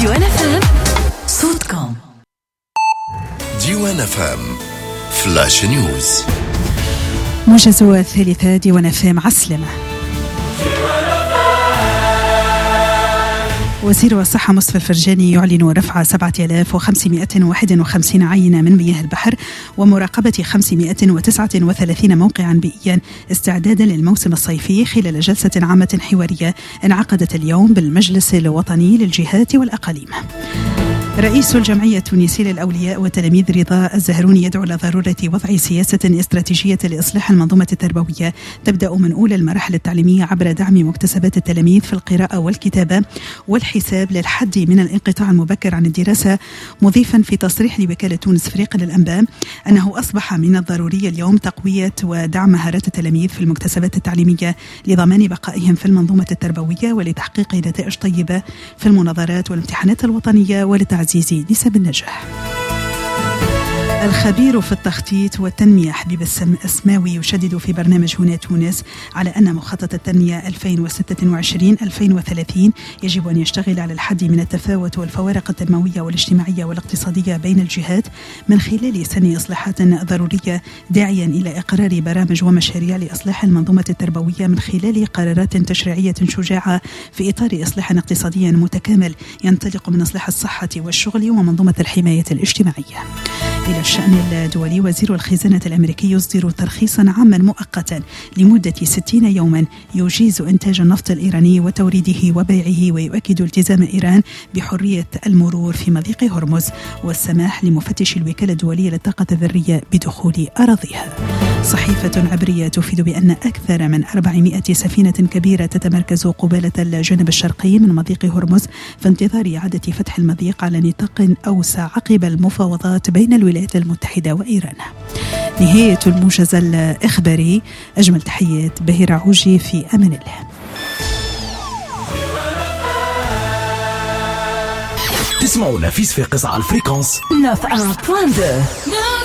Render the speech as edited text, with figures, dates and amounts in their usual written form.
ديوان FM صوتكم. ديوان FM فلاش نيوز. موجز الثالثة ديوان FM عسلمة. وزير الصحة مصطفى الفرجاني يعلن رفع 7551 عينة من مياه البحر ومراقبة 539 موقعا بيئيا استعدادا للموسم الصيفي خلال جلسة عامة حوارية انعقدت اليوم بالمجلس الوطني للجهات والأقاليم. رئيس الجمعية التونسية للأولياء والتلاميذ رضا الزهروني يدعو إلى ضرورة وضع سياسة استراتيجية لإصلاح المنظومة التربوية تبدأ من أولى المراحل التعليمية عبر دعم مكتسبات التلاميذ في القراءة والكتابة والحساب للحد من الانقطاع المبكر عن الدراسة، مضيفا في تصريح لوكالة تونس فريق للأنباء أنه أصبح من الضروري اليوم تقوية ودعم مهارات التلاميذ في المكتسبات التعليمية لضمان بقائهم في المنظومة التربوية ولتحقيق نتائج طيبة في المناظرات والامتحانات الوطنية ولتعزيز نسب النجاح. الخبير في التخطيط والتنمية حبيب السماوي يشدد في برنامج هنا تونس على أن مخطط التنمية 2026-2030 يجب أن يشتغل على الحد من التفاوت والفوارق التنموية والاجتماعية والاقتصادية بين الجهات من خلال سن إصلاحات ضرورية، داعيا إلى إقرار برامج ومشاريع لإصلاح المنظومة التربوية من خلال قرارات تشريعية شجاعة في إطار إصلاح اقتصادي متكامل ينطلق من إصلاح الصحة والشغل ومنظومة الحماية الاجتماعية. إلى الشأن الدولي، وزير الخزانة الأمريكي يصدر ترخيصا عاما مؤقتا لمدة 60 يوما يجيز إنتاج النفط الإيراني وتوريده وبيعه، ويؤكد التزام إيران بحرية المرور في مضيق هرمز والسماح لمفتش الوكالة الدولية للطاقة الذرية بدخول أراضيها. صحيفة عبرية تفيد بأن أكثر من 400 سفينة كبيرة تتمركز قبالة الجانب الشرقي من مضيق هرمز في انتظار إعادة فتح المضيق على نطاق أوسع عقب المفاوضات بين الولايات المتحدة وإيران. نهاية الموجز الإخباري. أجمل تحيات بهيرة عوجي، في أمان الله. تسمعوا نفيس في قصة على الفريكونس 9.2.